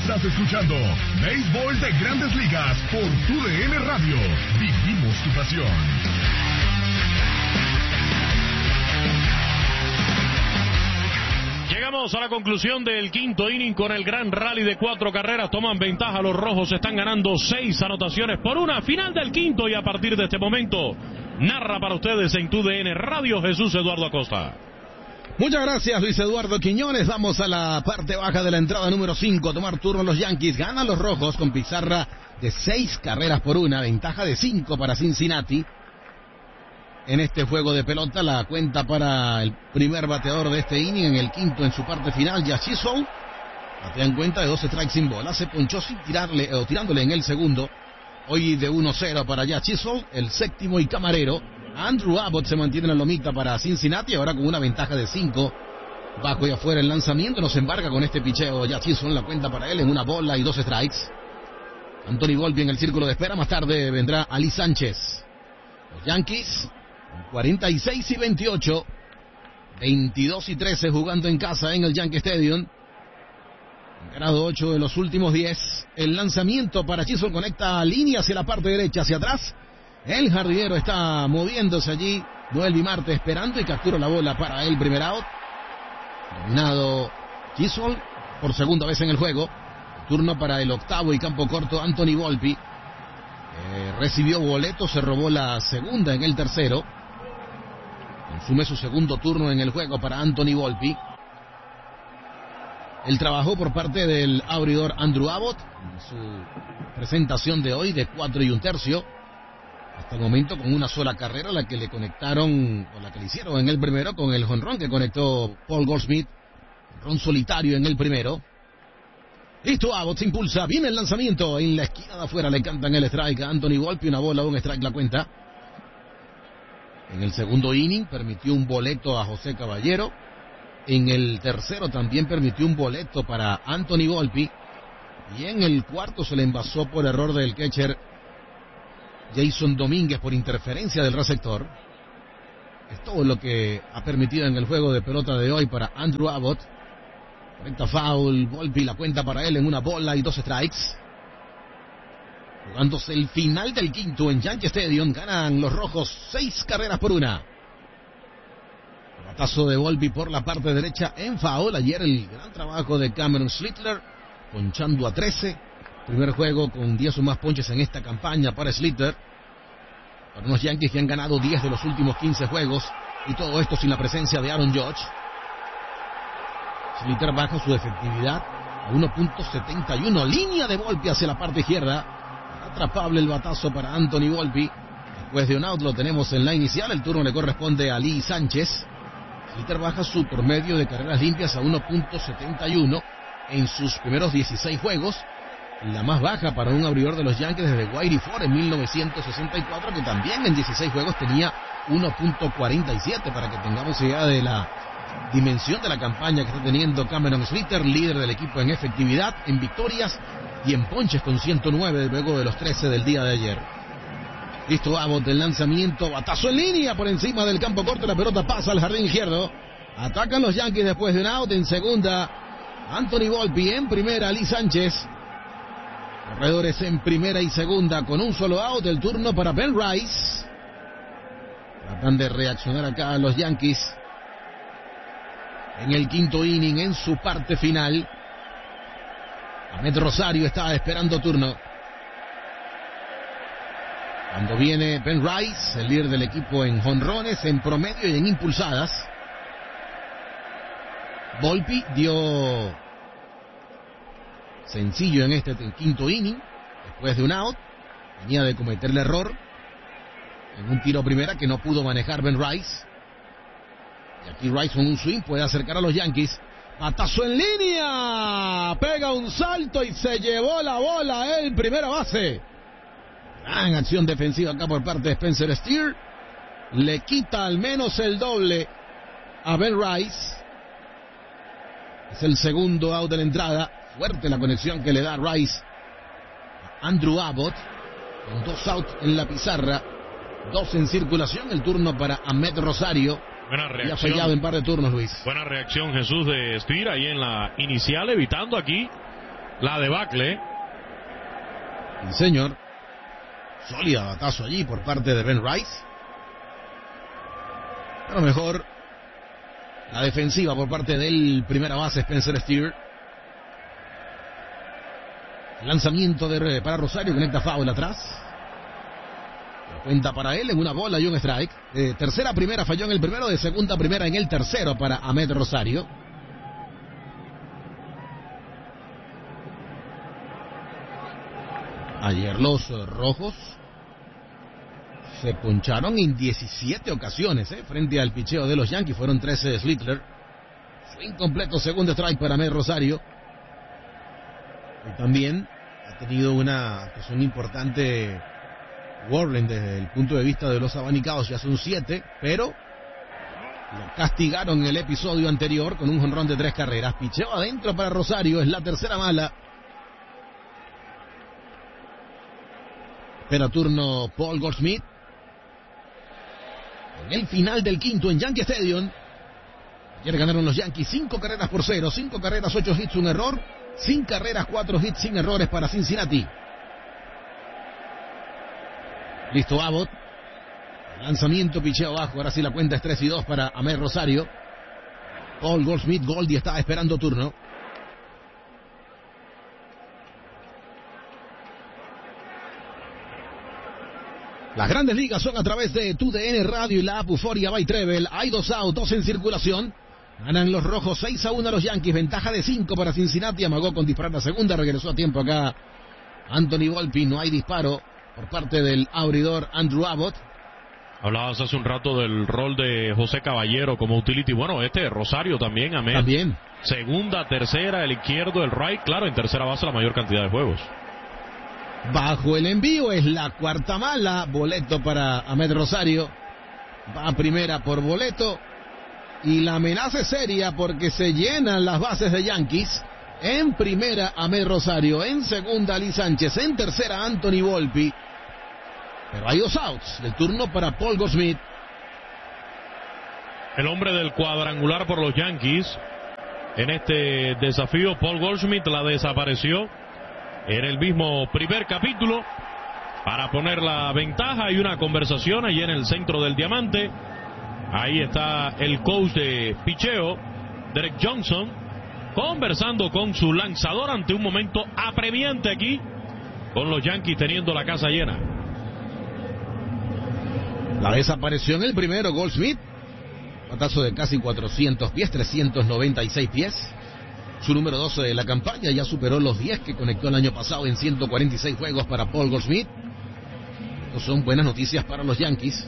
Estás escuchando Béisbol de Grandes Ligas por TUDN Radio. Vivimos tu pasión. Llegamos a la conclusión del quinto inning con el gran rally de 4 carreras. Toman ventaja los rojos, están ganando 6 anotaciones por una. Final del quinto y a partir de este momento narra para ustedes en TUDN Radio Jesús Eduardo Acosta. Muchas gracias, Luis Eduardo Quiñones. Vamos a la parte baja de la entrada número 5. A tomar turno los Yankees. Ganan los rojos con pizarra de 6 carreras por una. Ventaja de 5 para Cincinnati. En este juego de pelota, la cuenta para el primer bateador de este inning en el quinto en su parte final, Josh Chisholm. Batea en cuenta de 2 strikes sin bola. Se ponchó sin tirándole en el segundo. Hoy de 1-0 para Josh Chisholm, el séptimo y camarero. Andrew Abbott se mantiene en la lomita para Cincinnati, ahora con una ventaja de 5. Bajo y afuera el lanzamiento, nos embarca con este picheo Josh Chisholm, la cuenta para él en 1 bola y 2 strikes. Anthony Volpi en el círculo de espera, más tarde vendrá Ali Sánchez. Los Yankees, 46 y 28, 22 y 13 jugando en casa en el Yankee Stadium. Han ganado 8 de los últimos 10. El lanzamiento para Chisholm conecta línea hacia la parte derecha, hacia atrás. El jardinero está moviéndose allí. Noelvi Marte esperando y captura la bola para el primer out. Dominado Chisholm por segunda vez en el juego. Turno para el octavo y campo corto Anthony Volpi. Recibió boleto, se robó la segunda en el tercero. Consume su segundo turno en el juego para Anthony Volpi. El trabajo por parte del abridor Andrew Abbott en su presentación de hoy de 4 1/3. Hasta el momento con una sola carrera, la que le conectaron, o la que le hicieron en el primero con el jonrón que conectó Paul Goldschmidt. Jonrón solitario en el primero. Listo, Abbott se impulsa, viene el lanzamiento en la esquina de afuera, le cantan el strike a Anthony Volpi, 1 bola, 1 strike la cuenta. En el segundo inning permitió un boleto a José Caballero. En el tercero también permitió un boleto para Anthony Volpi. Y en el cuarto se le envasó por error del catcher Jason Domínguez por interferencia del receptor. Es todo lo que ha permitido en el juego de pelota de hoy para Andrew Abbott. Recta foul, Volpi, la cuenta para él en 1 bola y 2 strikes. Jugándose el final del quinto en Yankee Stadium, ganan los rojos 6 carreras por una. Batazo de Volpi por la parte derecha en foul. Ayer el gran trabajo de Cameron Slittler, ponchando a 13. Primer juego con 10 o más ponches en esta campaña para Slitter. Para unos Yankees que han ganado 10 de los últimos 15 juegos. Y todo esto sin la presencia de Aaron Judge. Slitter baja su efectividad a 1.71. Línea de Volpi hacia la parte izquierda. Atrapable el batazo para Anthony Volpi. Después de un out lo tenemos en la inicial. El turno le corresponde a Lee Sánchez. Slitter baja su promedio de carreras limpias a 1.71 en sus primeros 16 juegos. La más baja para un abridor de los Yankees desde Whitey Ford en 1964, que también en 16 juegos tenía 1.47, para que tengamos idea de la dimensión de la campaña que está teniendo Cameron Slitter, líder del equipo en efectividad, en victorias y en ponches con 109 luego de los 13 del día de ayer. Listo, Abbott, el lanzamiento, batazo en línea por encima del campo corto, la pelota pasa al jardín izquierdo. Atacan los Yankees después de un out. En segunda, Anthony Volpi, en primera, Lee Sánchez. Corredores en primera y segunda con un solo out. El turno para Ben Rice. Tratan de reaccionar acá los Yankees en el quinto inning, en su parte final. Ahmed Rosario está esperando turno. Cuando viene Ben Rice, el líder del equipo en jonrones, en promedio y en impulsadas. Volpi dio sencillo en este quinto inning, después de un out. Venía de cometer el error en un tiro a primera que no pudo manejar Ben Rice. Y aquí Rice con un swing puede acercar a los Yankees. Batazo en línea, pega un salto y se llevó la bola en primera base. Gran acción defensiva acá por parte de Spencer Steer. Le quita al menos el doble a Ben Rice. Es el segundo out de la entrada. Fuerte la conexión que le da Rice a Andrew Abbott. Con 2 outs en la pizarra, 2 en circulación. El turno para Ahmed Rosario. Buena reacción. Y ha fallado en par de turnos, Luis. Buena reacción, Jesús, de Steer ahí en la inicial, evitando aquí La debacle. Sí, señor. Sólida batazo allí por parte de Ben Rice. A lo mejor la defensiva por parte del primera base Spencer Steer. El lanzamiento para Rosario, conecta foul atrás. Cuenta para él en una bola y un strike. Tercera a primera falló en el primero, de segunda a primera en el tercero para Amed Rosario. Ayer los rojos se poncharon en 17 ocasiones frente al picheo de los Yankees. Fueron 13 de Slittler. Swing completo, segundo strike para Amed Rosario. Y también ha tenido una actuación importante Warren desde el punto de vista de los abanicados. Ya son 7, pero lo castigaron en el episodio anterior con un jonrón de 3 carreras. Picheo adentro para Rosario, es la tercera mala. Espera turno Paul Goldschmidt. En el final del quinto en Yankee Stadium. Ayer ganaron los Yankees 5 carreras por 0. 5 carreras, 8 hits, un error. 5 carreras, 4 hits sin errores para Cincinnati. Listo Abbott. Lanzamiento, picheo abajo. Ahora sí la cuenta es 3-2 para Amed Rosario. Paul Goldschmidt, Goldie está esperando turno. Las grandes ligas son a través de TUDN Radio y la app Euforia by Treble. Hay 2 outs, 2 en circulación. Ganan los rojos 6-1 a los Yankees. Ventaja de 5 para Cincinnati. Amagó con disparar la segunda. Regresó a tiempo acá Anthony Volpi. No hay disparo por parte del abridor Andrew Abbott. Hablabas hace un rato del rol de José Caballero como utility. Bueno, Rosario también, Amed. También. Segunda, tercera, el izquierdo, el right. Claro, en tercera base la mayor cantidad de juegos. Bajo el envío es la cuarta mala. Boleto para Amed Rosario. Va a primera por boleto. Y la amenaza es seria porque se llenan las bases de Yankees. En primera Amed Rosario. En segunda Lee Sánchez. En tercera Anthony Volpi. Pero hay 2 outs. El turno para Paul Goldschmidt. El hombre del cuadrangular por los Yankees. En este desafío, Paul Goldschmidt la desapareció en el mismo primer capítulo para poner la ventaja. Hay una conversación allí en el centro del diamante. Ahí está el coach de picheo, Derek Johnson, conversando con su lanzador ante un momento apremiante aquí, con los Yankees teniendo la casa llena. La desapareció en el primero Goldschmidt. Batazo de casi 400 pies, 396 pies. Su número 12 de la campaña, ya superó los 10 que conectó el año pasado en 146 juegos para Paul Goldschmidt. Estas son buenas noticias para los Yankees.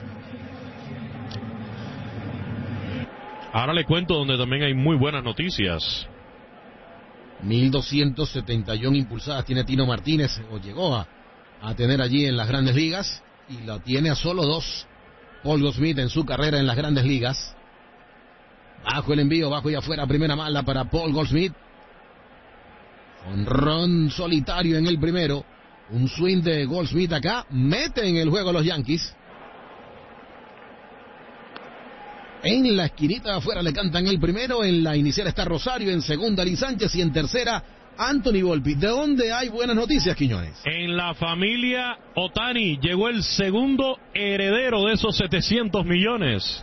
Ahora le cuento donde también hay muy buenas noticias. 1271 impulsadas tiene Tino Martínez, o llegó a tener allí en las grandes ligas, y la tiene a solo 2 Paul Goldschmidt en su carrera en las grandes ligas. Bajo el envío, bajo y afuera, primera mala para Paul Goldschmidt. Jonrón solitario en el primero. Un swing de Goldschmidt acá. Mete en el juego a los Yankees. En la esquinita de afuera le cantan el primero. En la inicial está Rosario. En segunda Lee Sánchez. Y en tercera Anthony Volpi. ¿De dónde hay buenas noticias, Quiñones? En la familia Ohtani llegó el segundo heredero de esos 700 millones.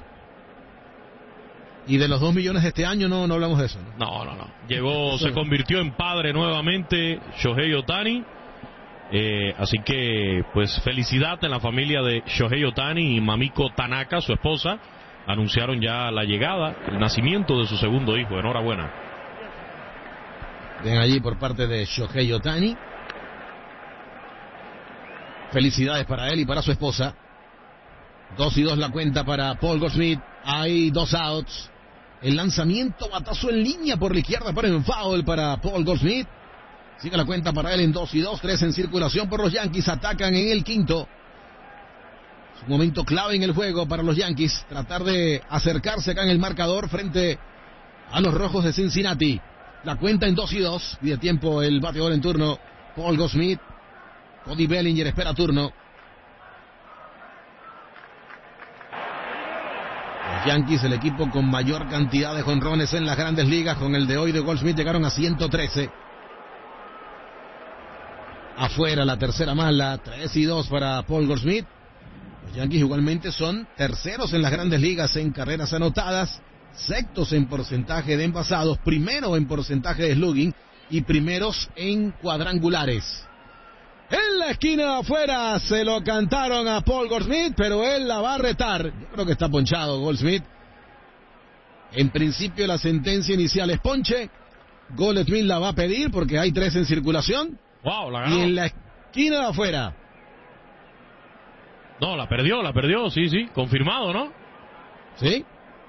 Y de los 2 millones de este año no hablamos de eso, ¿no? No. Llegó, se convirtió en padre nuevamente Shohei Ohtani. Así que, pues, felicidad en la familia de Shohei Ohtani y Mamiko Tanaka, su esposa. Anunciaron ya la llegada, el nacimiento de su segundo hijo. Enhorabuena. Ven allí por parte de Shohei Ohtani. Felicidades para él y para su esposa. 2-2 la cuenta para Paul Goldschmidt. Hay 2 outs. El lanzamiento, batazo en línea por la izquierda para un foul para Paul Goldschmidt. Sigue la cuenta para él en 2-2, 3 en circulación por los Yankees. Atacan en el quinto. Es un momento clave en el juego para los Yankees. Tratar de acercarse acá en el marcador frente a los rojos de Cincinnati. La cuenta en 2-2. Pide tiempo el bateador en turno, Paul Goldschmidt. Cody Bellinger espera turno. Yankees, el equipo con mayor cantidad de jonrones en las grandes ligas, con el de hoy de Goldschmidt llegaron a 113. afuera la tercera mala, 3-2 para Paul Goldschmidt. Los Yankees igualmente son terceros en las grandes ligas en carreras anotadas, sextos en porcentaje de envasados, primero en porcentaje de slugging y primeros en cuadrangulares. En la esquina afuera se lo cantaron a Paul Goldschmidt, pero él la va a retar. Yo creo que está ponchado Goldschmidt. En principio la sentencia inicial es ponche. Goldschmidt la va a pedir porque hay 3 en circulación. Wow, la ganó. Y en la esquina de afuera. No, la perdió, sí, confirmado, ¿no? Sí.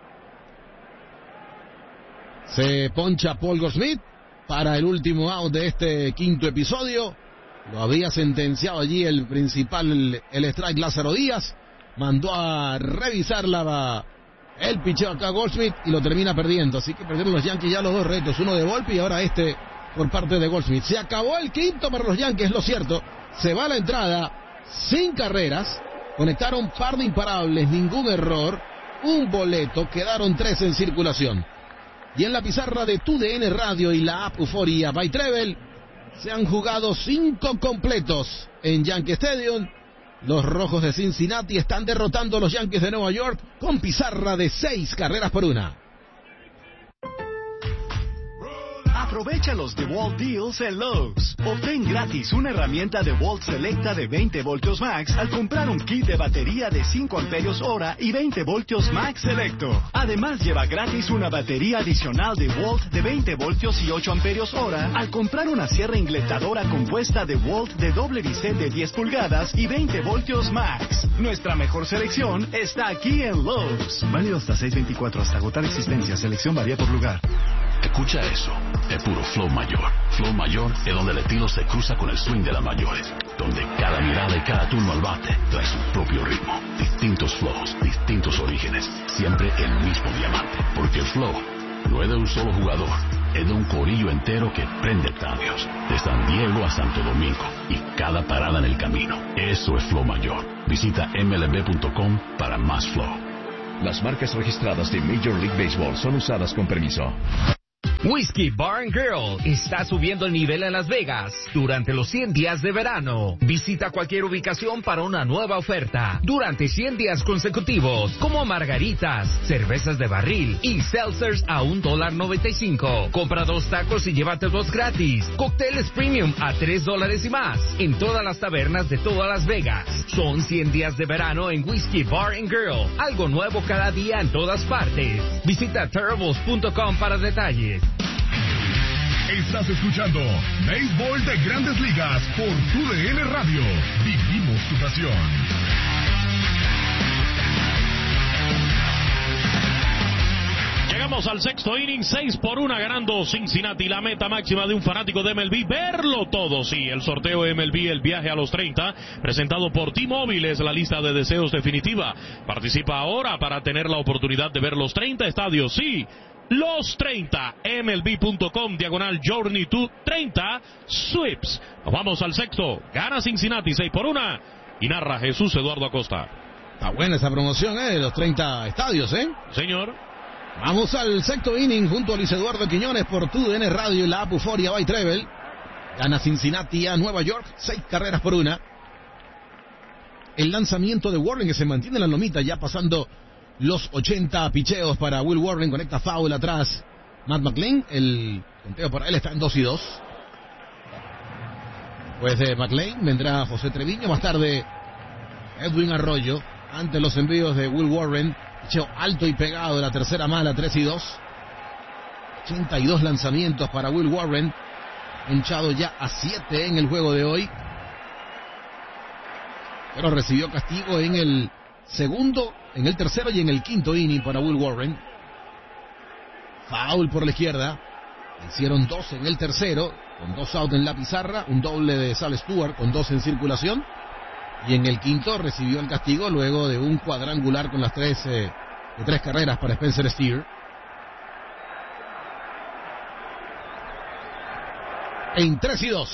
Se poncha Paul Goldschmidt para el último out de este quinto episodio. Lo había sentenciado allí el principal, el strike Lázaro Díaz. Mandó a revisar el picheo acá Goldschmidt y lo termina perdiendo. Así que perdieron los Yankees ya los 2 retos, uno de Volpi y ahora este por parte de Goldschmidt. Se acabó el quinto para los Yankees, lo cierto. Se va a la entrada sin carreras. Conectaron par de imparables, ningún error, un boleto, quedaron 3 en circulación. Y en la pizarra de TUDN Radio y la app Euforia by Treble se han jugado 5 completos en Yankee Stadium. Los Rojos de Cincinnati están derrotando a los Yankees de Nueva York con pizarra de 6-1. Aprovecha los DeWalt Deals en Lowe's. Obtén gratis una herramienta DeWalt Selecta de 20 voltios max al comprar un kit de batería de 5 amperios hora y 20 voltios max selecto. Además lleva gratis una batería adicional DeWalt de 20 voltios y 8 amperios hora al comprar una sierra ingletadora compuesta DeWalt de doble bisel de 10 pulgadas y 20 voltios max. Nuestra mejor selección está aquí en Lowe's. Válido hasta 6/24 hasta agotar existencia. Selección varía por lugar. Escucha eso, es puro flow mayor. Flow mayor es donde el estilo se cruza con el swing de las mayores, donde cada mirada y cada turno al bate trae su propio ritmo. Distintos flows, distintos orígenes, siempre el mismo diamante. Porque el flow no es de un solo jugador, es de un corillo entero que prende estadios, de San Diego a Santo Domingo, y cada parada en el camino. Eso es flow mayor. Visita mlb.com para más flow. Las marcas registradas de Major League Baseball son usadas con permiso. Whiskey Bar & Grill está subiendo el nivel en Las Vegas durante los 100 días de verano. Visita cualquier ubicación para una nueva oferta durante 100 días consecutivos, como margaritas, cervezas de barril y seltzers a $1.95. Compra 2 tacos y llévate 2 gratis. Cócteles premium a $3 y más en todas las tabernas de toda Las Vegas. Son 100 días de verano en Whiskey Bar & Grill. Algo nuevo cada día en todas partes. Visita Terribles.com para detalles. Estás escuchando Béisbol de Grandes Ligas por TUDN Radio. Vivimos tu pasión. Llegamos al sexto inning, 6-1 ganando Cincinnati. La meta máxima de un fanático de MLB, verlo todo. Sí, el sorteo MLB, el viaje a los 30, presentado por T-Mobile, es la lista de deseos definitiva. Participa ahora para tener la oportunidad de ver los 30 estadios. Sí, los 30, MLB.com, /Journey to 30 Sweeps. Nos vamos al sexto, gana Cincinnati 6-1 y narra Jesús Eduardo Acosta. Está buena esa promoción, de los 30 estadios, Señor. Vamos al sexto inning junto a Luis Eduardo Quiñones por TUDN Radio y la app Euforia by Treble. Gana Cincinnati a Nueva York, 6-1. El lanzamiento de Warren que se mantiene en la lomita ya pasando los 80 picheos para Will Warren, conecta foul atrás Matt McLain, el conteo para él está en 2-2. Después de McLain vendrá José Treviño, más tarde Edwin Arroyo, ante los envíos de Will Warren, picheo alto y pegado de la tercera mala, 3-2. 82 lanzamientos para Will Warren, hinchado ya a 7 en el juego de hoy, pero recibió castigo en el segundo, en el tercero y en el quinto inning para Will Warren. Foul por la izquierda. Hicieron 2 en el tercero, con 2 out en la pizarra, un doble de Sal Stewart con 2 en circulación. Y en el quinto recibió el castigo luego de un cuadrangular con las 3 carreras para Spencer Steer. En 3-2.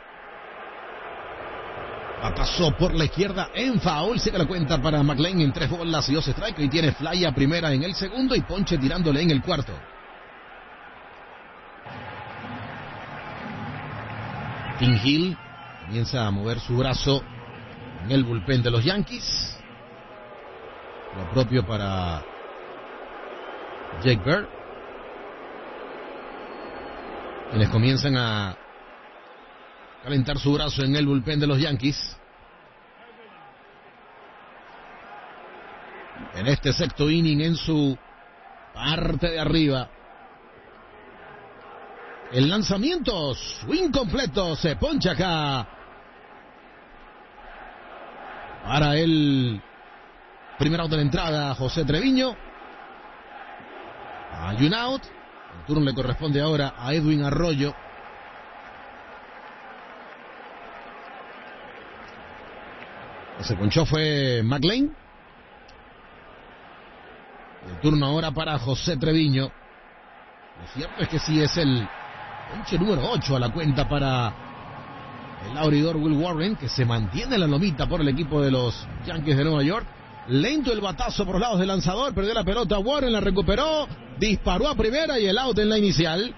Pasó por la izquierda en foul, se la cuenta para McLain en 3 bolas y 2 strikes, y tiene fly a primera en el segundo y ponche tirándole en el cuarto. Tim Hill Comienza a mover su brazo en el bullpen de los Yankees. Lo propio para Jake Bird, quienes comienzan a calentar su brazo en el bullpen de los Yankees. En este sexto inning, en su parte de arriba, el lanzamiento, swing completo, se poncha acá para el primer out de la entrada, José Treviño. Hay un out. El turno le corresponde ahora a Edwin Arroyo. El que se ponchó fue McLean. El turno ahora para José Treviño. Lo cierto es que sí es el ponche número 8 a la cuenta para el abridor Will Warren, que se mantiene en la lomita por el equipo de los Yankees de Nueva York. Lento el batazo por los lados del lanzador, perdió la pelota, Warren la recuperó, disparó a primera y el out en la inicial.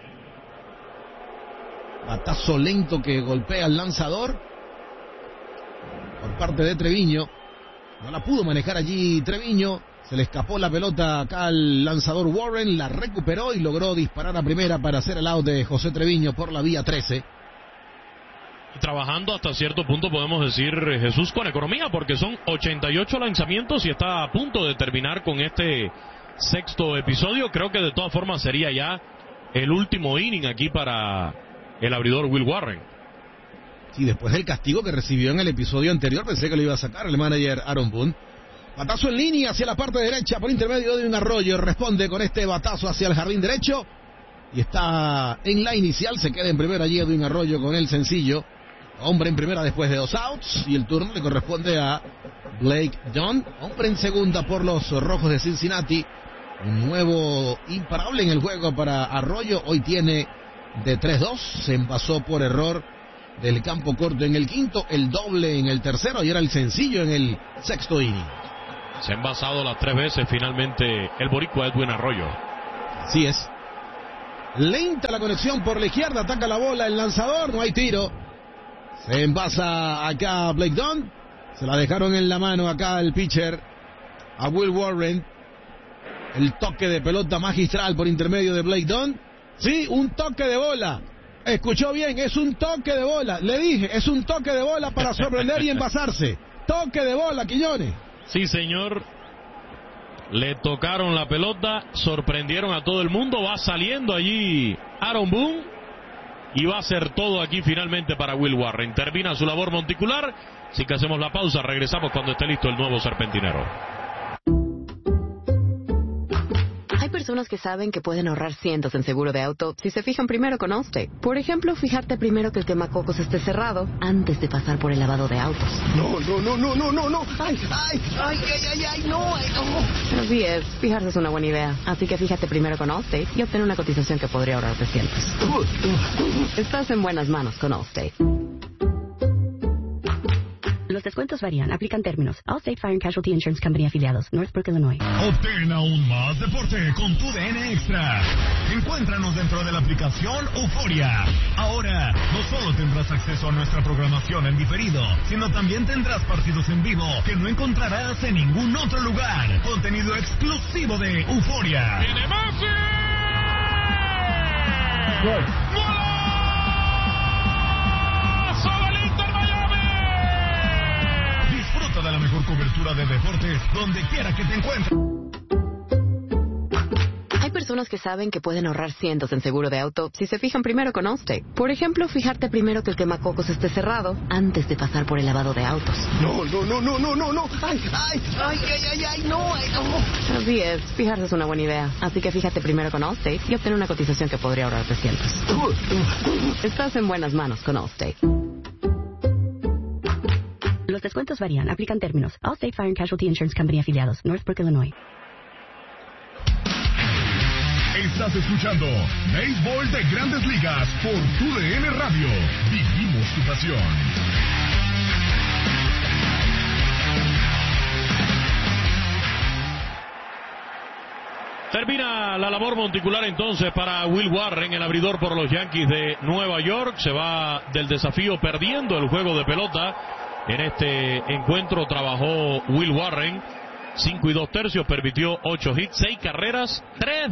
Batazo lento que golpea al lanzador por parte de Treviño. No la pudo manejar allí Treviño, se le escapó la pelota acá al lanzador Warren, la recuperó y logró disparar a primera para hacer el out de José Treviño por la vía 13. Trabajando hasta cierto punto, podemos decir, Jesús, con economía, porque son 88 lanzamientos y está a punto de terminar con este sexto episodio. Creo que de todas formas sería ya el último inning aquí para el abridor Will Warren. Sí, después del castigo que recibió en el episodio anterior, pensé que lo iba a sacar el manager Aaron Boone. Batazo en línea hacia la parte derecha por intermedio de un Arroyo. Responde con este batazo hacia el jardín derecho y está en la inicial. Se queda en primera allí Edwin Arroyo con el sencillo. Hombre en primera después de 2 outs y el turno le corresponde a Blake Dunn. Hombre en segunda por los Rojos de Cincinnati. Un nuevo imparable en el juego para Arroyo. Hoy tiene de 3-2. Se envasó por error del campo corto en el quinto, el doble en el tercero y era el sencillo en el sexto inning. Se ha envasado las 3 veces finalmente el boricua Edwin Arroyo. Así es. Lenta la conexión por la izquierda, ataca la bola el lanzador, no hay tiro. Se envasa acá Blake Dunn. Se la dejaron en la mano acá el pitcher a Will Warren. El toque de pelota magistral por intermedio de Blake Dunn. Sí, un toque de bola. Escuchó bien, es un toque de bola. Le dije, es un toque de bola para sorprender y envasarse. Toque de bola, Quiñones. Sí, señor. Le tocaron la pelota, sorprendieron a todo el mundo. Va saliendo allí Aaron Boone. Y va a ser todo aquí finalmente para Will Warren. Termina su labor monticular. Así que hacemos la pausa. Regresamos cuando esté listo el nuevo serpentinero. Hay personas que saben que pueden ahorrar cientos en seguro de auto si se fijan primero con Allstate. Por ejemplo, fijarte primero que el quemacocos esté cerrado antes de pasar por el lavado de autos. No. Ay, no. Así es, fijarse es una buena idea. Así que fíjate primero con Allstate y obtén una cotización que podría ahorrarte cientos. Estás en buenas manos con Allstate. Los descuentos varían. Aplican términos. Allstate Fire and Casualty Insurance Company afiliados. Northbrook, Illinois. Obtén aún más deporte con tu DN Extra. Encuéntranos dentro de la aplicación Euforia. Ahora, no solo tendrás acceso a nuestra programación en diferido, sino también tendrás partidos en vivo que no encontrarás en ningún otro lugar. Contenido exclusivo de Euforia. ¡Viene Messi! ¡Gol! De la mejor cobertura de deportes donde quiera que te encuentres. Hay personas que saben que pueden ahorrar cientos en seguro de auto si se fijan primero con Allstate. Por ejemplo, fijarte primero que el quemacocos esté cerrado antes de pasar por el lavado de autos. No. Ay, no. Así es, fijarse es una buena idea. Así que fíjate primero con Allstate y obtén una cotización que podría ahorrarte cientos. Estás en buenas manos con Allstate. Los descuentos varían. Aplican términos. Allstate Fire and Casualty Insurance Company afiliados. Northbrook, Illinois. Estás escuchando Béisbol de Grandes Ligas por TUDN Radio. Vivimos tu pasión. Termina la labor monticular entonces para Will Warren, el abridor por los Yankees de Nueva York. Se va del desafío perdiendo el juego de pelota. En este encuentro trabajó Will Warren 5 2/3, permitió 8 hits, 6 carreras,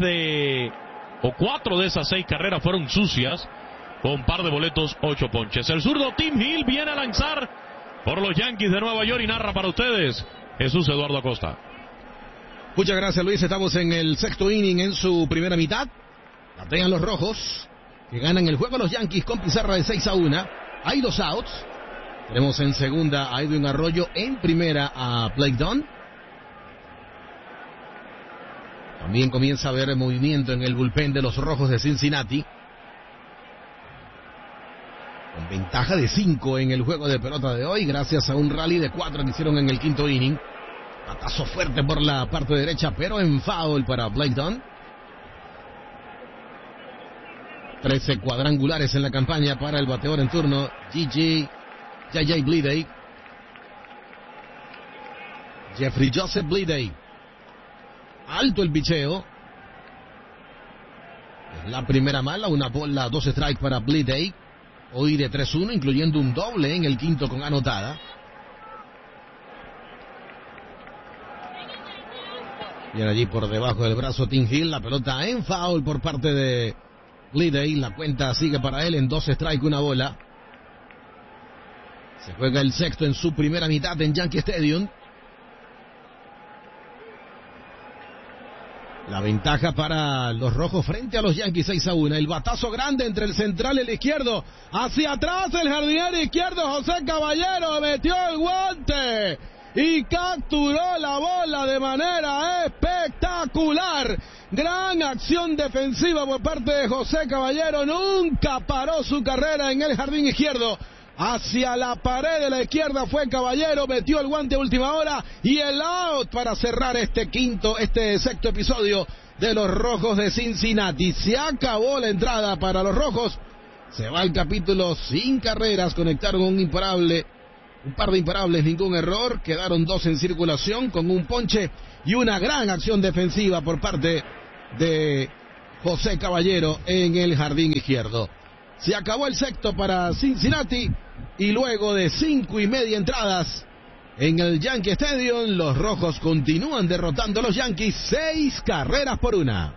4 de esas 6 carreras fueron sucias, con par de boletos, 8 ponches. El zurdo Tim Hill viene a lanzar por los Yankees de Nueva York y narra para ustedes Jesús Eduardo Acosta. Muchas gracias, Luis. Estamos en el sexto inning en su primera mitad. Batean los rojos, que ganan el juego a los Yankees con pizarra de 6-1. Hay 2 outs. Tenemos en segunda a Edwin Arroyo, en primera a Blake Dunn. También comienza a haber movimiento en el bullpen de los rojos de Cincinnati, con ventaja de 5 en el juego de pelota de hoy, gracias a un rally de 4 que hicieron en el quinto inning. Batazo fuerte por la parte derecha, pero en foul para Blake Dunn. 13 cuadrangulares en la campaña para el bateador en turno, J.J. Bleday. Jeffrey Joseph Bleday. Alto el picheo. Es la primera mala, una bola, 2 strikes para Bleday. Hoy de 3-1, incluyendo un doble en el quinto con anotada. Viene allí por debajo del brazo Tim Hill, la pelota en foul por parte de Bleday. La cuenta sigue para él en 2 strikes, una bola. Se juega el sexto en su primera mitad en Yankee Stadium. La ventaja para los rojos frente a los Yankees, 6-1. El batazo grande entre el central y el izquierdo. Hacia atrás el jardinero izquierdo José Caballero metió el guante y capturó la bola de manera espectacular. Gran acción defensiva por parte de José Caballero. Nunca paró su carrera en el jardín izquierdo. Hacia la pared de la izquierda fue Caballero, metió el guante a última hora y el out para cerrar este sexto episodio de los rojos de Cincinnati. Se acabó la entrada para los rojos. Se va el capítulo sin carreras. Conectaron un par de imparables, ningún error. Quedaron 2 en circulación con un ponche y una gran acción defensiva por parte de José Caballero en el jardín izquierdo. Se acabó el sexto para Cincinnati y luego de 5.5 entradas en el Yankee Stadium, los rojos continúan derrotando a los Yankees 6 carreras por 1.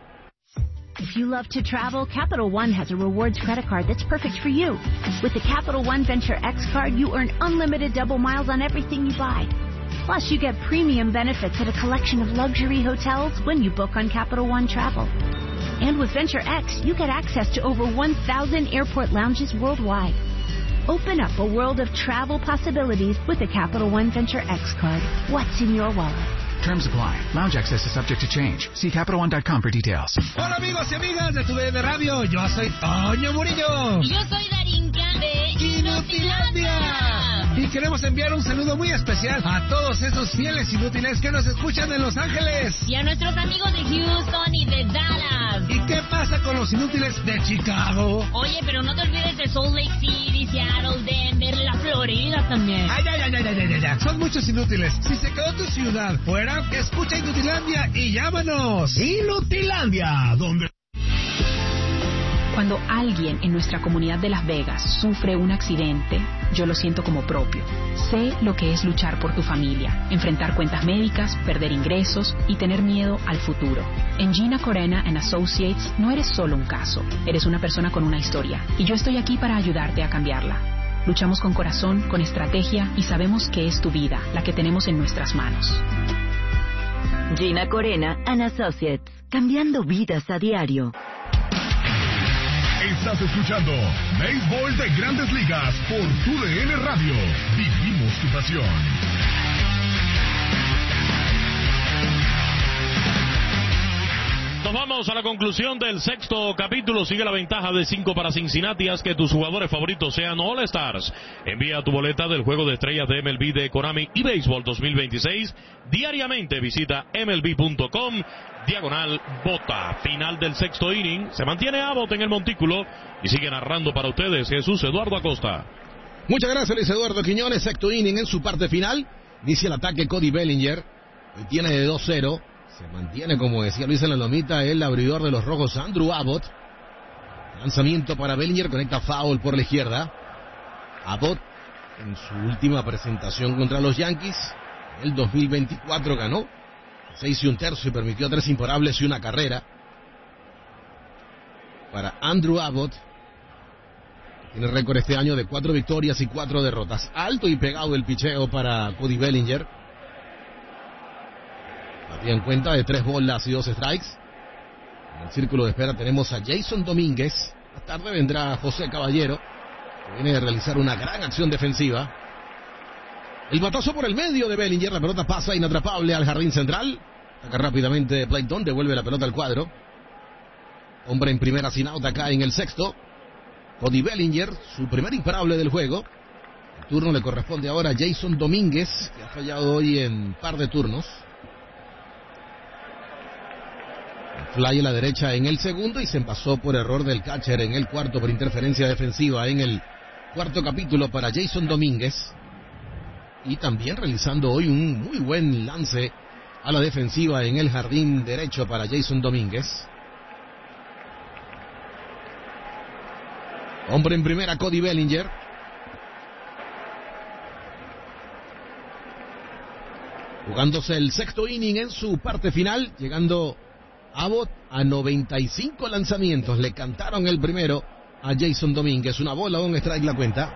If you love to travel, Capital One has a rewards credit card that's perfect for you. With the Capital One Venture X card, you earn unlimited double miles on everything you buy. Plus, you get premium benefits at a collection of luxury hotels when you book on Capital One Travel. And with Venture X, you get access to over 1,000 airport lounges worldwide. Open up a world of travel possibilities with the Capital One Venture X card. What's in your wallet? Terms apply. Lounge access is subject to change. See CapitalOne.com for details. Hola amigos y amigas de Tu DN Radio. Yo soy Toño Murillo. Y yo soy Darinka de Inutilandia. Y queremos enviar un saludo muy especial a todos esos fieles inútiles que nos escuchan en Los Ángeles. Y a nuestros amigos de Houston y de Dallas. ¿Y qué pasa con los inútiles de Chicago? Oye, pero no te olvides de Salt Lake City, Seattle, Denver, la Florida también. Ay. Son muchos inútiles. Si se quedó tu ciudad fuera, escucha Inutilandia y llámanos. Inutilandia, donde... Cuando alguien en nuestra comunidad de Las Vegas sufre un accidente, yo lo siento como propio. Sé lo que es luchar por tu familia, enfrentar cuentas médicas, perder ingresos y tener miedo al futuro. En Gina Corena & Associates no eres solo un caso, eres una persona con una historia y yo estoy aquí para ayudarte a cambiarla. Luchamos con corazón, con estrategia y sabemos que es tu vida la que tenemos en nuestras manos. Gina Corena & Associates, cambiando vidas a diario. Estás escuchando Béisbol de Grandes Ligas por Tu DN Radio. Vivimos tu pasión. Nos vamos a la conclusión del sexto capítulo. Sigue la ventaja de 5 para Cincinnati. Haz que tus jugadores favoritos sean All-Stars. Envía tu boleta del Juego de Estrellas de MLB de Konami y Béisbol 2026. Diariamente visita MLB.com/vota. Final del sexto inning. Se mantiene Abbott en el montículo y sigue narrando para ustedes Jesús Eduardo Acosta. Muchas gracias, Luis Eduardo Quiñones. Sexto inning en su parte final. Inicia el ataque Cody Bellinger. Hoy tiene de 2-0. Se mantiene, como decía Luis en la lomita, el abridor de los rojos, Andrew Abbott. Lanzamiento para Bellinger, conecta foul por la izquierda. Abbott, en su última presentación contra los Yankees, el 2024 ganó 6 1/3 y permitió 3 imparables y una carrera. Para Andrew Abbott, tiene récord este año de 4 victorias y 4 derrotas. Alto y pegado el picheo para Cody Bellinger. Batía en cuenta de 3 bolas y 2 strikes. En el círculo de espera tenemos a Jason Domínguez. Más tarde vendrá José Caballero, que viene de realizar una gran acción defensiva. El batazo por el medio de Bellinger. La pelota pasa inatrapable al jardín central. Saca rápidamente Playton, devuelve la pelota al cuadro. Hombre en primera sin out acá en el sexto. Cody Bellinger, su primer imparable del juego. El turno le corresponde ahora a Jason Domínguez, que ha fallado hoy en par de turnos. Fly a la derecha en el segundo y se envasó por error del catcher en el cuarto por interferencia defensiva en el cuarto capítulo para Jason Domínguez. Y también realizando hoy un muy buen lance a la defensiva en el jardín derecho para Jason Domínguez. Hombre en primera, Cody Bellinger. Jugándose el sexto inning en su parte final, llegando Abbott a 95 lanzamientos. Le cantaron el primero a Jason Domínguez. Una bola, un strike la cuenta.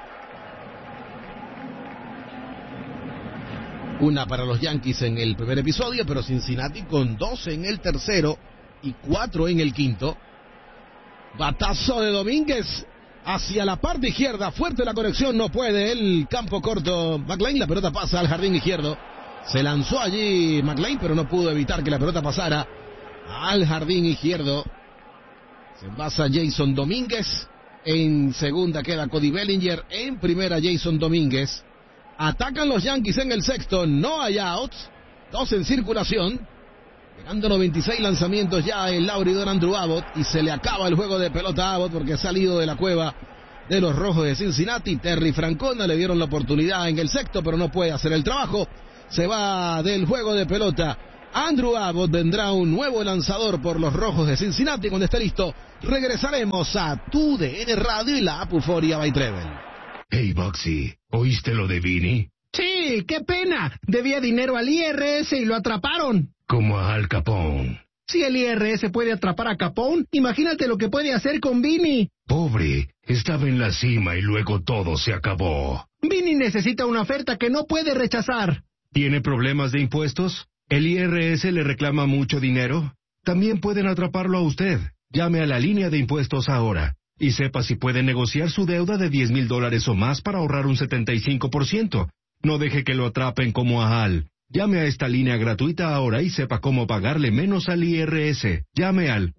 Una para los Yankees en el primer episodio, pero Cincinnati con 2 en el tercero y 4 en el quinto. Batazo de Domínguez hacia la parte izquierda. Fuerte la conexión, no puede el campo corto McLean. La pelota pasa al jardín izquierdo. Se lanzó allí McLean, pero no pudo evitar que la pelota pasara al jardín izquierdo. Se envasa Jason Domínguez. En segunda queda Cody Bellinger. En primera Jason Domínguez. Atacan los Yankees en el sexto. No hay outs. 2 en circulación. Llegando a 96 lanzamientos ya el abridor Andrew Abbott. Y se le acaba el juego de pelota a Abbott porque ha salido de la cueva de los rojos de Cincinnati. Terry Francona le dieron la oportunidad en el sexto, pero no puede hacer el trabajo. Se va del juego de pelota Andrew Abbott. Vendrá un nuevo lanzador por los rojos de Cincinnati. Cuando esté listo, regresaremos a tu DN Radio y la app Euphoria by Treble. Hey, Boxy, ¿oíste lo de Vinny? Sí, qué pena. Debía dinero al IRS y lo atraparon. Como a Al Capone. Si el IRS puede atrapar a Capone, imagínate lo que puede hacer con Vinny. Pobre, estaba en la cima y luego todo se acabó. Vinny necesita una oferta que no puede rechazar. ¿Tiene problemas de impuestos? ¿El IRS le reclama mucho dinero? También pueden atraparlo a usted. Llame a la línea de impuestos ahora y sepa si puede negociar su deuda de $10,000 o más para ahorrar un 75%. No deje que lo atrapen como a Al. Llame a esta línea gratuita ahora y sepa cómo pagarle menos al IRS. Llame al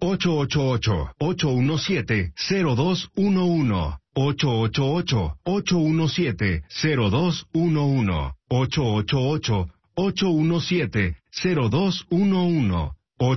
888-817-0211. 888-817-0211. 888-817-0211.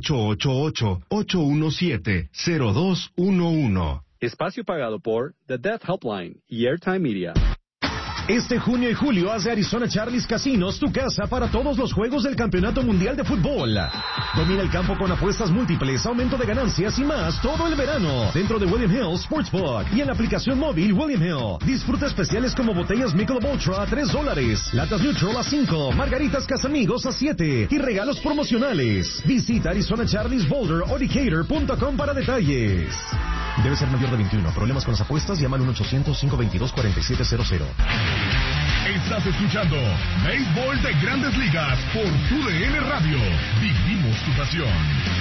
888-817-0211. Espacio pagado por The Death Helpline y Airtime Media. Este junio y julio haz de Arizona Charlie's Casinos tu casa para todos los juegos del Campeonato Mundial de Fútbol. Domina el campo con apuestas múltiples, aumento de ganancias y más todo el verano dentro de William Hill Sportsbook y en la aplicación móvil William Hill. Disfruta especiales como botellas Michelob Ultra a $3, latas Neutral a $5, margaritas Casamigos a $7 y regalos promocionales. Visita Arizona Charlie's Boulder o Decatur.com para detalles. Debe ser mayor de 21. Problemas con las apuestas, llama al 1-800-522-4700. Estás escuchando Béisbol de Grandes Ligas por TUDN Radio. Vivimos tu pasión.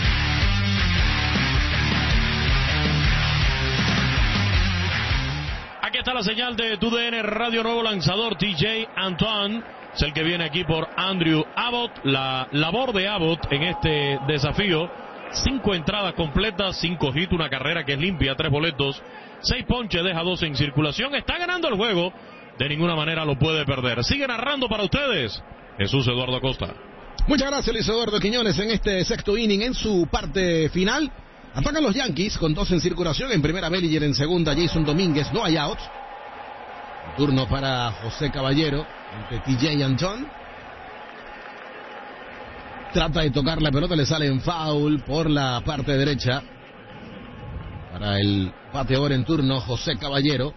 Aquí está la señal de TUDN Radio. Nuevo lanzador TJ Antoine es el que viene aquí por Andrew Abbott. La labor de Abbott en este desafío: 5 entradas completas, 5 hits, una carrera que es limpia, 3 boletos, 6 ponches, deja 2 en circulación. Está ganando el juego, de ninguna manera lo puede perder. Sigue narrando para ustedes Jesús Eduardo Acosta. Muchas gracias, Luis Eduardo Quiñones. En este sexto inning, en su parte final, atacan los Yankees con 2 en circulación. En primera Bellinger, en segunda Jason Domínguez. No hay outs. Turno para José Caballero ante TJ Antoine. Trata de tocar la pelota, le sale en foul por la parte derecha. Para el bateador en turno, José Caballero.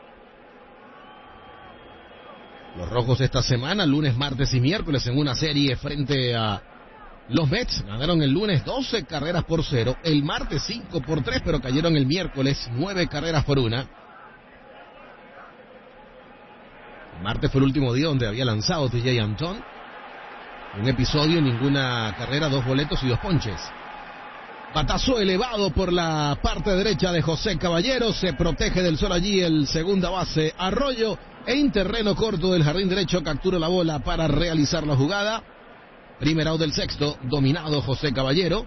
Los rojos esta semana, lunes, martes y miércoles, en una serie frente a los Mets. Ganaron el lunes 12 carreras por 0. El martes 5 por 3, pero cayeron el miércoles 9 carreras por 1. El martes fue el último día donde había lanzado Tejay Antón. Un episodio, ninguna carrera, 2 boletos y 2 ponches. Batazo elevado por la parte derecha de José Caballero. Se protege del sol allí el segunda base Arroyo. En terreno corto del jardín derecho captura la bola para realizar la jugada. Primer out del sexto, dominado José Caballero.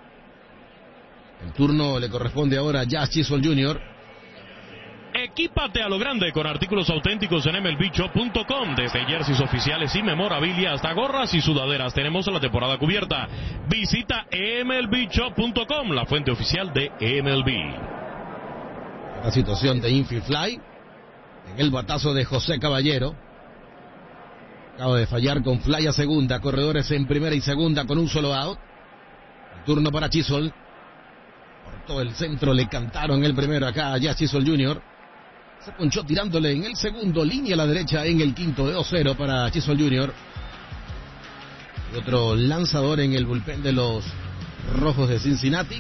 El turno le corresponde ahora a Jazz Chisholm Jr. Equípate a lo grande con artículos auténticos en MLBshop.com. Desde jerseys oficiales y memorabilia hasta gorras y sudaderas tenemos la temporada cubierta. Visita MLBshop.com, la fuente oficial de MLB. La situación de infield fly en el batazo de José Caballero. Acaba de fallar con fly a segunda. Corredores en primera y segunda con un solo out. El turno para Chisholm. Por todo el centro le cantaron el primero acá a Jazz Chisholm Jr. Se ponchó tirándole en el segundo, línea a la derecha en el quinto de 2-0 para Chisholm Jr. Y otro lanzador en el bullpen de los Rojos de Cincinnati.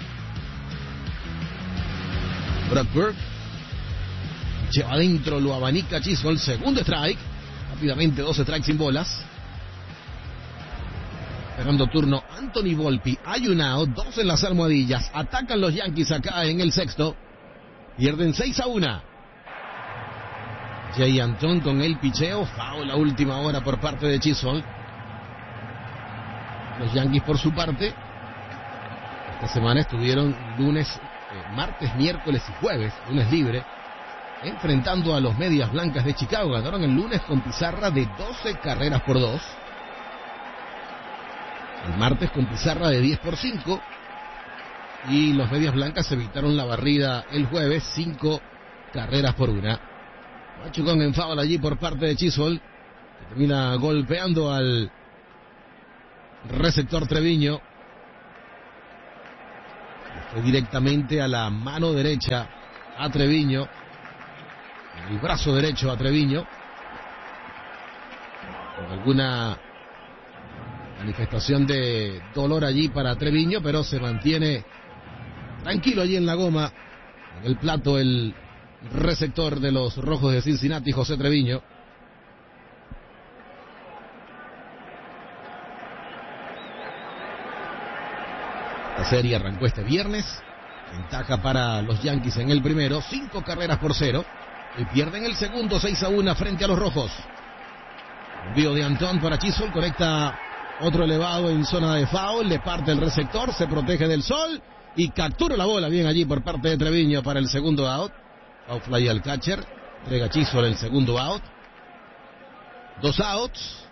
Brock Burke. Lleva adentro, lo abanica Chisholm, segundo strike. Rápidamente 2 strikes sin bolas. Esperando turno Anthony Volpi. Hay un out, 2 en las almohadillas. Atacan los Yankees acá en el sexto. Pierden 6-1. Jay Antón con el picheo. Foul la última hora por parte de Chisholm. Los Yankees por su parte esta semana estuvieron lunes, martes, miércoles y jueves, lunes libre, enfrentando a los Medias Blancas de Chicago. Ganaron el lunes con pizarra de 12 carreras por 2. El martes con pizarra de 10 por 5. Y los Medias Blancas evitaron la barrida el jueves, 5 carreras por 1. Machucón en foul allí por parte de Chisholm, que termina golpeando al receptor Treviño. Fue directamente a la mano derecha a Treviño. El brazo derecho a Treviño. Con alguna manifestación de dolor allí para Treviño, pero se mantiene tranquilo allí en la goma, en el plato, el receptor de los Rojos de Cincinnati, José Treviño. La serie arrancó este viernes. Ventaja para los Yankees en el primero, 5 carreras por 0. Y pierden el segundo, 6-1 frente a los Rojos. Envío de Antón para Chisholm, conecta otro elevado en zona de foul, le parte el receptor, se protege del sol y captura la bola bien allí por parte de Treviño para el segundo out. Out fly al catcher, entrega Chisholm el segundo out. 2 outs,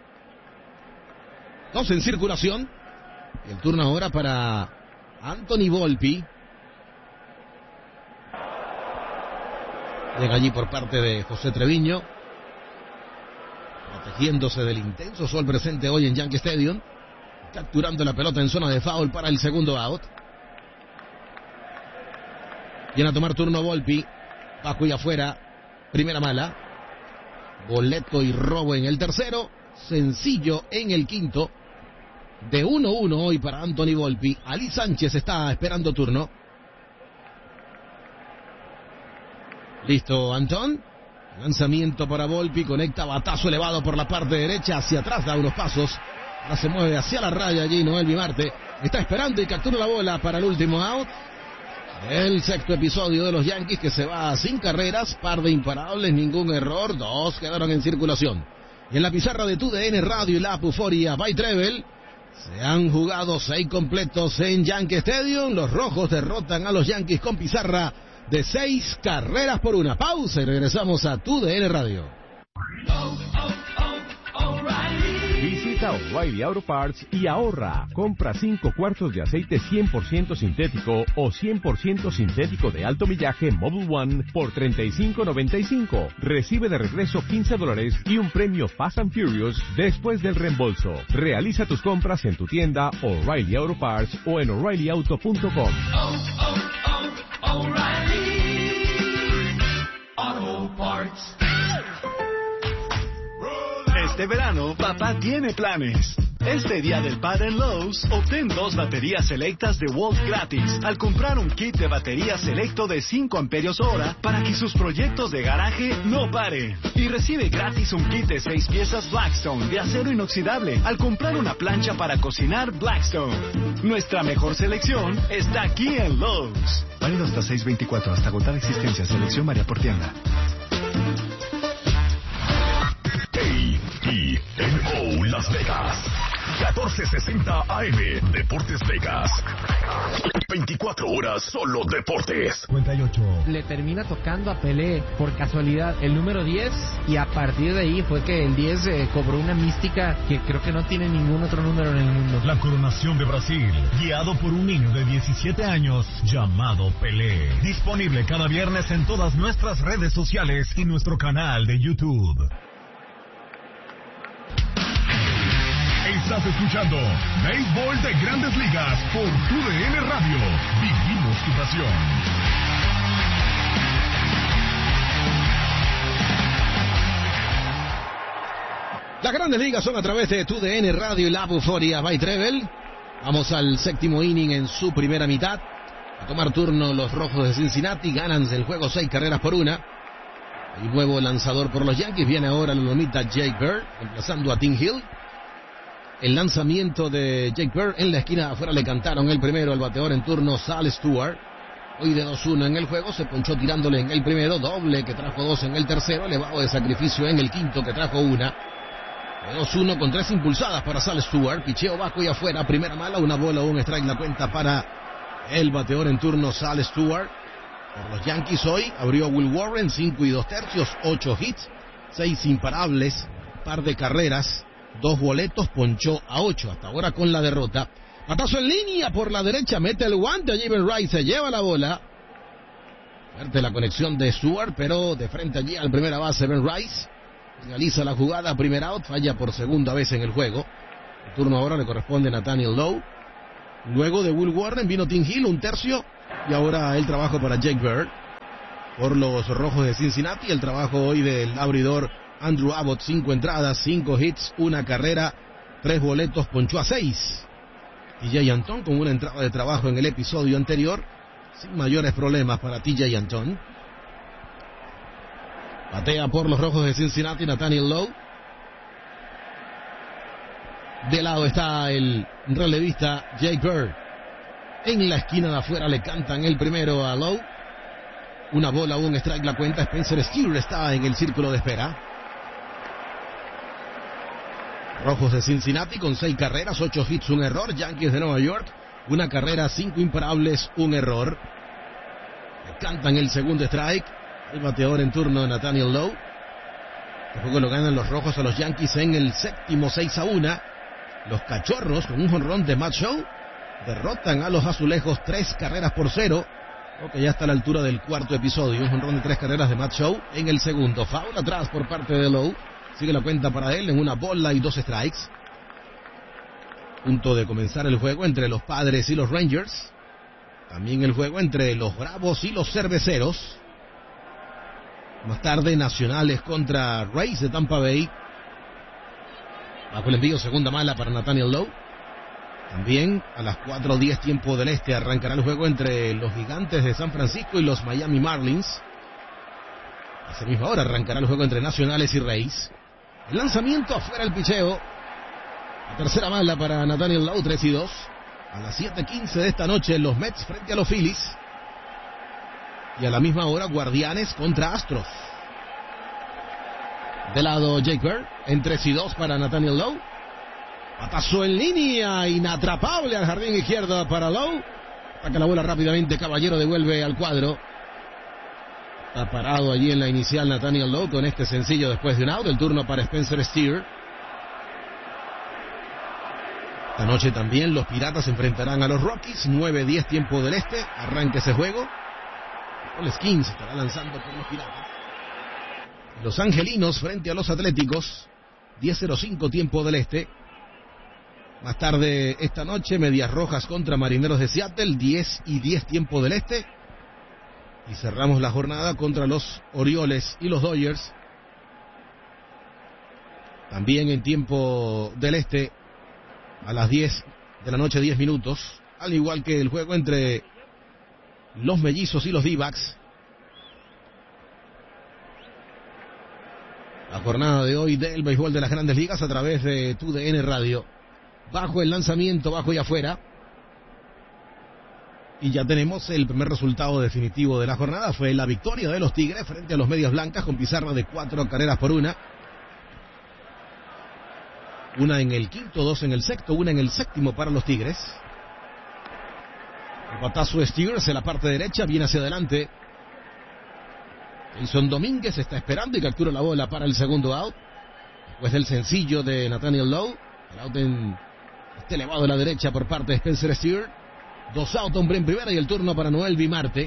2 en circulación. Y el turno ahora para Anthony Volpi. Llega allí por parte de José Treviño, protegiéndose del intenso sol presente hoy en Yankee Stadium, capturando la pelota en zona de foul para el segundo out. Viene a tomar turno Volpi, bajo y afuera, primera mala, boleto y robo en el tercero, sencillo en el quinto, de 1-1 hoy para Anthony Volpi. Ali Sánchez está esperando turno. Listo Antón, lanzamiento para Volpi, conecta batazo elevado por la parte derecha, hacia atrás da unos pasos, ahora se mueve hacia la raya allí Noel Vimarte, está esperando y captura la bola para el último out. El sexto episodio de los Yankees, que se va sin carreras, par de imparables, ningún error, 2 quedaron en circulación. Y en la pizarra de TUDN Radio y la app Euforia by Trevel, se han jugado 6 completos en Yankee Stadium. Los Rojos derrotan a los Yankees con pizarra de 6 carreras por 1. Pausa y regresamos a TUDN Radio. Visita Visita O'Reilly Auto Parts y ahorra. Compra 5 cuartos de aceite 100% sintético o 100% sintético de alto millaje Mobil One por $35.95. Recibe de regreso $15 y un premio Fast and Furious después del reembolso. Realiza tus compras en tu tienda O'Reilly Auto Parts o en O'ReillyAuto.com. O'Reilly Auto Parts. Este verano, papá tiene planes. Este día del padre en Lowe's, obtén 2 baterías selectas de Volt gratis al comprar un kit de batería selecto de 5 amperios hora para que sus proyectos de garaje no paren. Y recibe gratis un kit de 6 piezas Blackstone de acero inoxidable al comprar una plancha para cocinar Blackstone. Nuestra mejor selección está aquí en Lowe's. Válido hasta 6/24, hasta agotar existencia. Selección varía por tienda. KENO Las Vegas, 1460 AM, Deportes Vegas. 24 horas solo deportes. 58. Le termina tocando a Pelé por casualidad el número 10 y a partir de ahí fue que el 10 cobró una mística que creo que no tiene ningún otro número en el mundo. La coronación de Brasil, guiado por un niño de 17 años llamado Pelé. Disponible cada viernes en todas nuestras redes sociales y nuestro canal de YouTube. Estás escuchando Béisbol de Grandes Ligas por TUDN Radio. Vivimos tu pasión. Las Grandes Ligas son a través de TUDN Radio y la Euforia by Treble. Vamos al séptimo inning en su primera mitad. A tomar turno los Rojos de Cincinnati. Ganan el juego 6 carreras por 1. El nuevo lanzador por los Yankees. Viene ahora el lomita Jake Bird, reemplazando a Tim Hill. El lanzamiento de Jake Bird en la esquina de afuera le cantaron el primero al bateador en turno Sal Stewart. Hoy de 2-1 en el juego, se ponchó tirándole en el primero, doble que trajo 2 en el tercero, elevado de sacrificio en el quinto que trajo 1. De 2-1 con 3 impulsadas para Sal Stewart, picheo bajo y afuera, primera mala, una bola o un strike la cuenta para el bateador en turno Sal Stewart. Por los Yankees hoy abrió Will Warren, 5 2/3, 8 hits, 6 imparables, par de carreras, 2 boletos, ponchó a 8, hasta ahora con la derrota. Batazo en línea por la derecha, mete el guante allí Ben Rice, se lleva la bola. Fuerte la conexión de Stewart, pero de frente allí al primera base Ben Rice. Realiza la jugada, primer out, falla por segunda vez en el juego. El turno ahora le corresponde a Nathaniel Lowe. Luego de Will Warren vino Tim Hill, 1/3, y ahora el trabajo para Jake Bird. Por los Rojos de Cincinnati, el trabajo hoy del abridor Andrew Abbott, 5 entradas, 5 hits, 1 carrera, 3 boletos, ponchó a 6. TJ Antón con una entrada de trabajo en el episodio anterior, sin mayores problemas para TJ Antón. Batea por los Rojos de Cincinnati Nathaniel Lowe. De lado está el relevista Jake Bird. En la esquina de afuera le cantan el primero a Lowe. Una bola, un strike la cuenta. Spencer Steer está en el círculo de espera. Rojos de Cincinnati con 6 carreras, 8 hits, 1 error. Yankees de Nueva York, 1 carrera, 5 imparables, 1 error. Le cantan el segundo strike. El bateador en turno Nathaniel Lowe. El juego lo ganan los Rojos a los Yankees en el séptimo, 6-1. Los Cachorros, con un jonrón de Matt Shaw, derrotan a los Azulejos 3 carreras por 0. Creo que ya está a la altura del cuarto episodio. Un jonrón de 3 carreras de Matt Shaw en el segundo. Foul atrás por parte de Lowe. Sigue la cuenta para él en una bola y 2 strikes. Punto de comenzar el juego entre los Padres y los Rangers. También el juego entre los Bravos y los Cerveceros. Más tarde, Nacionales contra Rays de Tampa Bay. Bajo el envío, segunda mala para Nathaniel Lowe. También a las 4:10 tiempo del este arrancará el juego entre los Gigantes de San Francisco y los Miami Marlins. A esa misma hora arrancará el juego entre Nacionales y Rays. El lanzamiento afuera, el picheo. La tercera mala para Nathaniel Lowe, 3-2. A las 7:15 de esta noche, los Mets frente a los Phillies. Y a la misma hora, Guardianes contra Astros. De lado, Jake Bird, en 3-2 para Nathaniel Lowe. Batazo en línea, inatrapable al jardín izquierdo para Lowe. Saca la bola rápidamente, Caballero devuelve al cuadro. Está parado allí en la inicial Nathaniel Lowe con este sencillo después de un out. El turno para Spencer Steer. Esta noche también los Piratas se enfrentarán a los Rockies, 9:10 tiempo del este, arranca ese juego. Los Kings estará lanzando por los Piratas. Los Angelinos frente a los Atléticos, 10:05 tiempo del este. Más tarde esta noche, Medias Rojas contra Marineros de Seattle, 10:10 tiempo del este. Y cerramos la jornada contra los Orioles y los Dodgers. También en tiempo del este, a las 10 de la noche, 10 minutos. Al igual que el juego entre los Mellizos y los D-backs. La jornada de hoy del béisbol de las Grandes Ligas a través de TUDN Radio. Bajo el lanzamiento, bajo y afuera. Y ya tenemos el primer resultado definitivo de la jornada. Fue la victoria de los Tigres frente a los Medias Blancas con pizarra de 4-1. Una en el quinto, 2 en el sexto, una en el séptimo para los Tigres. El batazo de Steers en la parte derecha, viene hacia adelante. Jason Domínguez está esperando y captura la bola para el segundo out. Después del sencillo de Nathaniel Lowe. El out está elevado a la derecha por parte de Spencer Steer. 2 out, hombre en primera y el turno para Noelvi Marte.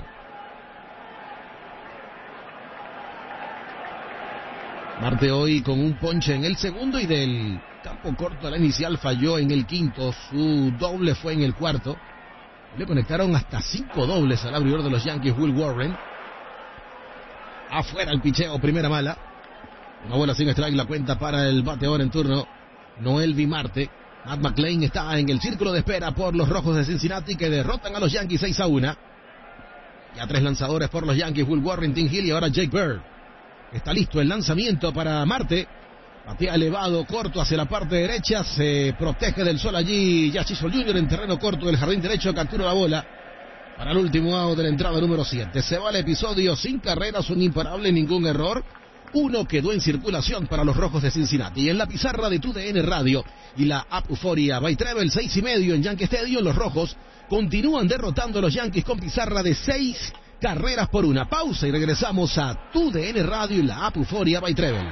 Marte hoy con un ponche en el segundo y del campo corto a la inicial falló en el quinto. Su doble fue en el cuarto. Le conectaron hasta 5 dobles al abridor de los Yankees, Will Warren. Afuera el picheo, primera mala. Una bola sin strike, la cuenta para el bateador en turno, Noelvi Marte. Matt McLain está en el círculo de espera por los Rojos de Cincinnati que derrotan a los Yankees 6-1. Ya 3 lanzadores por los Yankees, Will Warren, Tim Hill y ahora Jake Bird. Está listo el lanzamiento para Marte. Batea elevado, corto hacia la parte derecha. Se protege del sol allí Jazz Chisholm Jr. en terreno corto del jardín derecho. Captura la bola para el último out de la entrada número 7. Se va el episodio sin carreras, un imparable, ningún error. Uno quedó en circulación para los Rojos de Cincinnati. Y en la pizarra de TUDN Radio y la app Euphoria by Travel, 6:30 en Yankee Stadium. Los Rojos continúan derrotando a los Yankees con pizarra de 6-1. Pausa y regresamos a TUDN Radio y la app Euphoria by Travel.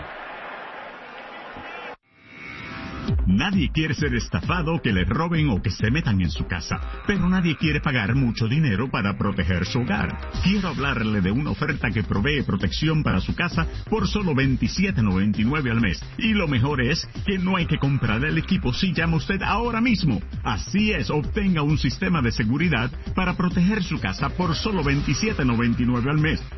Nadie quiere ser estafado, que le roben o que se metan en su casa, pero nadie quiere pagar mucho dinero para proteger su hogar. Quiero hablarle de una oferta que provee protección para su casa por solo $27.99 al mes. Y lo mejor es que no hay que comprar el equipo si llama usted ahora mismo. Así es, obtenga un sistema de seguridad para proteger su casa por solo $27.99 al mes.